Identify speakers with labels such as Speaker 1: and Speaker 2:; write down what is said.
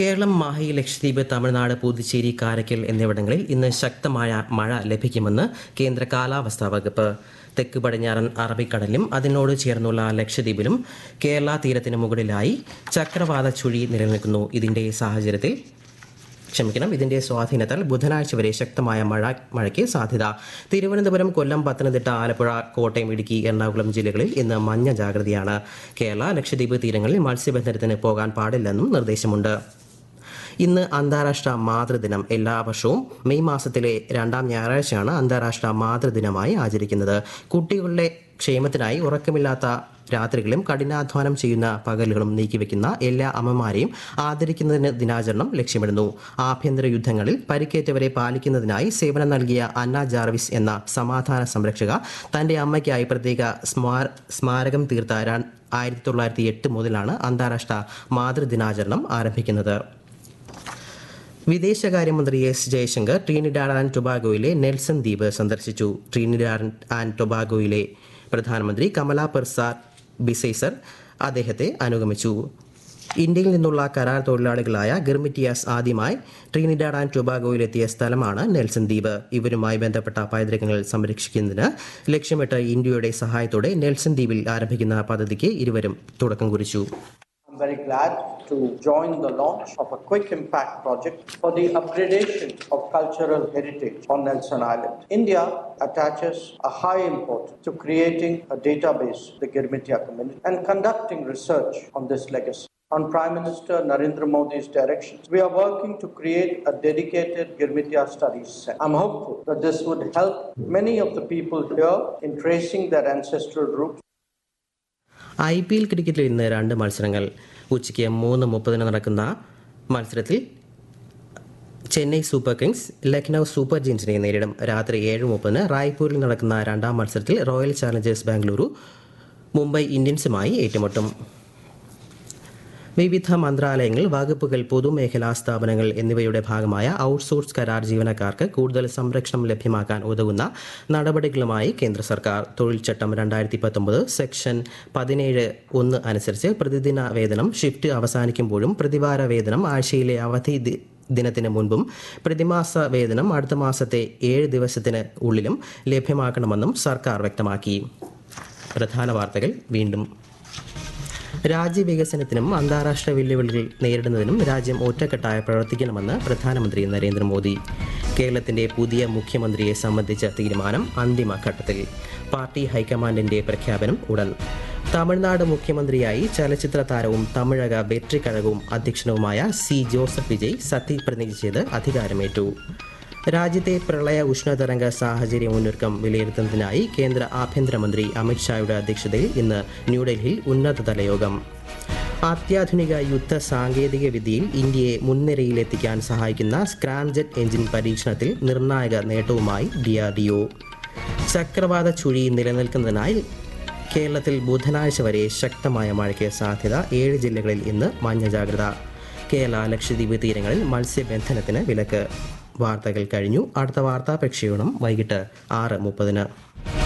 Speaker 1: കേരളം, മാഹി, ലക്ഷദ്വീപ്, തമിഴ്നാട്, പുതുച്ചേരി, കാരയ്ക്കൽ എന്നിവിടങ്ങളിൽ ഇന്ന് ശക്തമായ മഴ ലഭിക്കുമെന്ന് കേന്ദ്ര കാലാവസ്ഥാ വകുപ്പ്. തെക്ക് പടിഞ്ഞാറൻ അറബിക്കടലിലും അതിനോട് ചേർന്നുള്ള ലക്ഷദ്വീപിലും കേരള തീരത്തിന് മുകളിലായി ചക്രവാത ചുഴി നിലനിൽക്കുന്നു. ഇതിന്റെ സ്വാധീനത്താൽ ബുധനാഴ്ച വരെ ശക്തമായ മഴയ്ക്ക് സാധ്യത. തിരുവനന്തപുരം, കൊല്ലം, പത്തനംതിട്ട, ആലപ്പുഴ, കോട്ടയം, ഇടുക്കി, എറണാകുളം ജില്ലകളിൽ ഇന്ന് മഞ്ഞ ജാഗ്രതയാണ്. കേരള, ലക്ഷദ്വീപ് തീരങ്ങളിൽ മത്സ്യബന്ധനത്തിന് പോകാൻ പാടില്ലെന്നും നിർദ്ദേശമുണ്ട്. ഇന്ന് അന്താരാഷ്ട്ര മാതൃദിനം. എല്ലാ വർഷവും മെയ് മാസത്തിലെ 2ാം ഞായറാഴ്ചയാണ് അന്താരാഷ്ട്ര മാതൃദിനമായി ആചരിക്കുന്നത്. കുട്ടികളുടെ ക്ഷേമത്തിനായി ഉറക്കമില്ലാത്ത രാത്രികളും കഠിനാധ്വാനം ചെയ്യുന്ന പകലുകളും നീക്കിവെക്കുന്ന എല്ലാ അമ്മമാരെയും ആദരിക്കുന്നതിന് ദിനാചരണം ലക്ഷ്യമിടുന്നു. ആഭ്യന്തര യുദ്ധങ്ങളിൽ പരിക്കേറ്റവരെ പാലിക്കുന്നതിനായി സേവനം നൽകിയ അന്ന ജാർവിസ് എന്ന സമാധാന സംരക്ഷക തന്റെ അമ്മയ്ക്കായി പ്രത്യേക സ്മാരകം തീർത്ത 1908 മുതലാണ് അന്താരാഷ്ട്ര മാതൃദിനാചരണം ആരംഭിക്കുന്നത്. വിദേശകാര്യമന്ത്രി S Jaishankar Trinidad and ടൊബാഗോയിലെ Nelson ദ്വീപ് സന്ദർശിച്ചു. ട്രിനിഡാഡ് ആൻഡ് ടൊബാഗോയിലെ പ്രധാനമന്ത്രി കമല പെർസാർ ബിസൈസർ അദ്ദേഹത്തെ അനുഗമിച്ചു. ഇന്ത്യയിൽ നിന്നുള്ള കരാർ തൊഴിലാളികളായ ഗിർമിറ്റിയാസ് ആദ്യമായി ട്രിനിഡാഡ് ആൻഡ് ടൊബാഗോയിലെത്തിയ സ്ഥലമാണ് നെൽസൺ ദ്വീപ്. ഇവരുമായി ബന്ധപ്പെട്ട പൈതൃകങ്ങൾ സംരക്ഷിക്കുന്നതിന് ലക്ഷ്യമിട്ട് ഇന്ത്യയുടെ സഹായത്തോടെ നെൽസൺ ദ്വീപിൽ ആരംഭിക്കുന്ന പദ്ധതിക്ക് ഇരുവരും തുടക്കം കുറിച്ചു.
Speaker 2: I'm very glad to join the launch of a quick impact project for the upgradation of cultural heritage on Nelson Island. India attaches a high importance to creating a database, the Girmitia community, and conducting research on this legacy. On Prime Minister Narendra Modi's directions, we are working to create a dedicated Girmitia studies center. I'm hopeful that this would help many of the people here in tracing their ancestral roots.
Speaker 1: IPL ക്രിക്കറ്റിൽ ഇന്ന് 2 മത്സരങ്ങൾ. ഉച്ചയ്ക്ക് 3:30 നടക്കുന്ന മത്സരത്തിൽ Chennai super Kings Lucknow super ജയൻസിനെ നേരിടും. രാത്രി 7:30 റായ്പൂരിൽ നടക്കുന്ന 2ാം മത്സരത്തിൽ റോയൽ ചാലഞ്ചേഴ്സ് ബാംഗ്ലൂരു മുംബൈ ഇന്ത്യൻസുമായി ഏറ്റുമുട്ടും. വിവിധ മന്ത്രാലയങ്ങൾ, വകുപ്പുകൾ, പൊതുമേഖലാ സ്ഥാപനങ്ങൾ എന്നിവയുടെ ഭാഗമായ ഔട്ട്സോഴ്സ് കരാർ ജീവനക്കാർക്ക് കൂടുതൽ സംരക്ഷണം ലഭ്യമാക്കാൻ ഉതകുന്ന നടപടികളുമായി കേന്ദ്ര സർക്കാർ. തൊഴിൽ ചട്ടം 2019 സെക്ഷൻ 17(1) അനുസരിച്ച് പ്രതിദിന വേതനം ഷിഫ്റ്റ് അവസാനിക്കുമ്പോഴും പ്രതിവാര വേതനം ആഴ്ചയിലെ അവധി ദിനത്തിന് മുൻപും പ്രതിമാസ വേതനം അടുത്ത മാസത്തെ 7 ദിവസത്തിന് ഉള്ളിലും ലഭ്യമാക്കണമെന്നും സർക്കാർ വ്യക്തമാക്കി. പ്രധാന വാർത്തകൾ വീണ്ടും. രാജ്യവികസനത്തിനും അന്താരാഷ്ട്ര വെല്ലുവിളികൾ നേരിടുന്നതിനും രാജ്യം ഒറ്റക്കെട്ടായി പ്രവർത്തിക്കണമെന്ന് പ്രധാനമന്ത്രി നരേന്ദ്രമോദി. കേരളത്തിന്റെ പുതിയ മുഖ്യമന്ത്രിയെ സംബന്ധിച്ച തീരുമാനം അന്തിമഘട്ടത്തിൽ. പാർട്ടി ഹൈക്കമാൻഡിന്റെ പ്രഖ്യാപനം ഉടൻ. തമിഴ്നാട് മുഖ്യമന്ത്രിയായി ചലച്ചിത്ര താരവും തമിഴക വെട്രിക്കഴകവും അധ്യക്ഷനുമായ സി ജോസഫ് വിജയ് സത്യപ്രതിജ്ഞ ചെയ്ത് അധികാരമേറ്റു. രാജ്യത്തെ പ്രളയ ഉഷ്ണതരംഗ സാഹചര്യ മുന്നൊരുക്കം വിലയിരുത്തുന്നതിനായി കേന്ദ്ര ആഭ്യന്തരമന്ത്രി അമിത്ഷായുടെ അധ്യക്ഷതയിൽ ഇന്ന് ന്യൂഡൽഹിയിൽ ഉന്നതതല യോഗം. അത്യാധുനിക യുദ്ധ സാങ്കേതിക വിദ്യയിൽ ഇന്ത്യയെ മുൻനിരയിലെത്തിക്കാൻ സഹായിക്കുന്ന സ്ക്രാംജെറ്റ് എഞ്ചിൻ പരീക്ഷണത്തിൽ നിർണായക നേട്ടവുമായി DRDO. ചക്രവാത ചുഴി നിലനിൽക്കുന്നതിനായി കേരളത്തിൽ ബുധനാഴ്ച വരെ ശക്തമായ മഴയ്ക്ക് സാധ്യത. 7 ജില്ലകളിൽ ഇന്ന് മഞ്ഞ ജാഗ്രത. കേരള, ലക്ഷദ്വീപ് തീരങ്ങളിൽ മത്സ്യബന്ധനത്തിന് വിലക്ക്. വാർത്തകൾ കഴിഞ്ഞു. അടുത്ത വാർത്താ പ്രക്ഷേപണം വൈകിട്ട് 6:30.